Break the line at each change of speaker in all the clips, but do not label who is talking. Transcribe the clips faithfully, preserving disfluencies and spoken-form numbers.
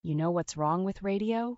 You know what's wrong with radio?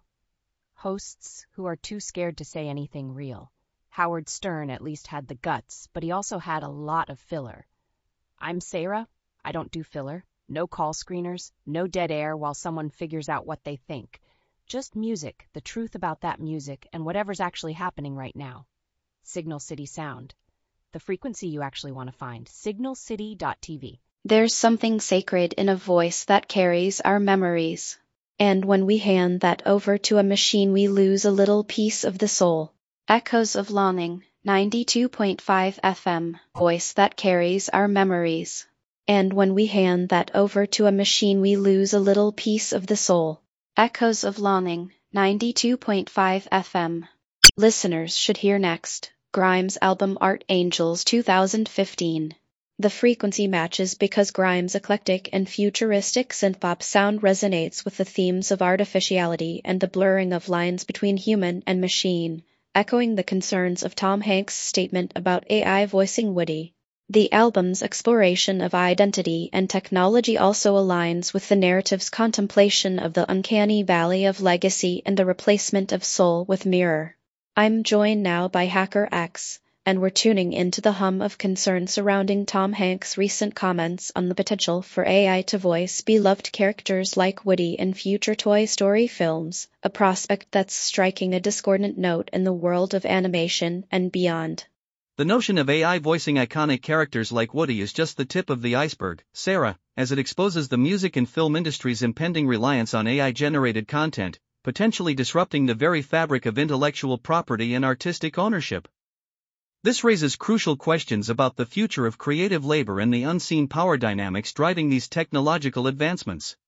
Hosts who are too scared to say anything real. Howard Stern at least had the guts, but he also had a lot of filler. I'm Sarah. I don't do filler. No call screeners, no dead air while someone figures out what they think. Just music, the truth about that music, and whatever's actually happening right now. Signal City Sound. The frequency you actually want to find, signal city dot t v.
There's something sacred in a voice that carries our memories. And when we hand that over to a machine, we lose a little piece of the soul. Echoes of Longing, ninety-two point five F M, voice that carries our memories. And when we hand that over to a machine, we lose a little piece of the soul. Echoes of Longing, ninety-two point five F M. Listeners should hear next. Grimes' album Art Angels two thousand fifteen. The frequency matches because Grimes' eclectic and futuristic synthpop sound resonates with the themes of artificiality and the blurring of lines between human and machine, echoing the concerns of Tom Hanks' statement about A I voicing Woody. The album's exploration of identity and technology also aligns with the narrative's contemplation of the uncanny valley of legacy and the replacement of soul with mirror. I'm joined now by Hacker X, and we're tuning into the hum of concern surrounding Tom Hanks' recent comments on the potential for A I to voice beloved characters like Woody in future Toy Story films, a prospect that's striking a discordant note in the world of animation and beyond.
The notion of A I voicing iconic characters like Woody is just the tip of the iceberg, Sarah, as it exposes the music and film industry's impending reliance on A I-generated content, potentially disrupting the very fabric of intellectual property and artistic ownership. This raises crucial questions about the future of creative labor and the unseen power dynamics driving these technological advancements.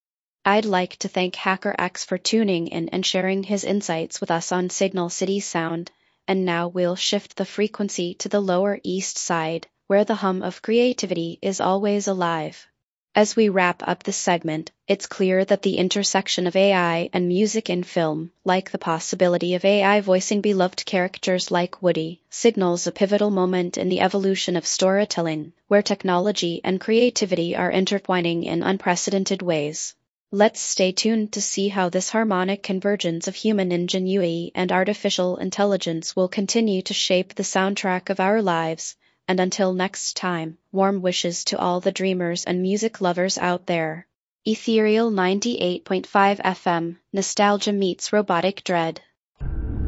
I'd like to thank Hacker X for tuning in and sharing his insights with us on Signal City Sound. And now we'll shift the frequency to the Lower East Side, where the hum of creativity is always alive. As we wrap up this segment, it's clear that the intersection of A I and music in film, like the possibility of A I voicing beloved characters like Woody, signals a pivotal moment in the evolution of storytelling, where technology and creativity are intertwining in unprecedented ways. Let's stay tuned to see how this harmonic convergence of human ingenuity and artificial intelligence will continue to shape the soundtrack of our lives. And until next time, warm wishes to all the dreamers and music lovers out there. Ethereal ninety-eight point five F M, nostalgia meets robotic dread.